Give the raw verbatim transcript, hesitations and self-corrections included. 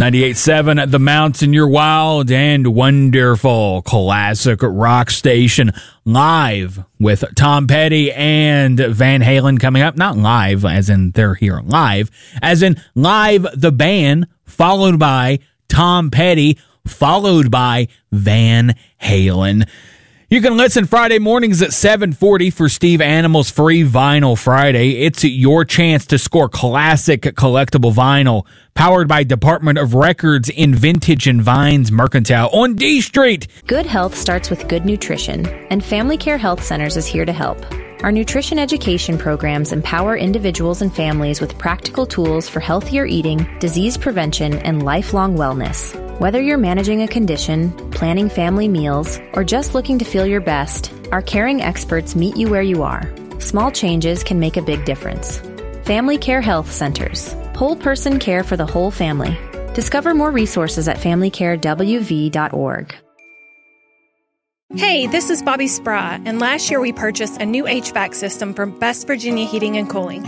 ninety-eight point seven The Mountain, your wild and wonderful classic rock station, live with Tom Petty and Van Halen coming up. Not live, as in they're here live, as in live the band, followed by Tom Petty, followed by Van Halen. You can listen Friday mornings at seven forty for Steve Animal's Free Vinyl Friday. It's your chance to score classic collectible vinyl, powered by Department of Records in Vintage and Vines Mercantile on D Street. Good health starts with good nutrition, and Family Care Health Centers is here to help. Our nutrition education programs empower individuals and families with practical tools for healthier eating, disease prevention, and lifelong wellness. Whether you're managing a condition, planning family meals, or just looking to feel your best, our caring experts meet you where you are. Small changes can make a big difference. Family Care Health Centers. Whole person care for the whole family. Discover more resources at family care w v dot org. Hey, this is Bobby Sprah, and last year we purchased a new H V A C system from Best Virginia Heating and Cooling.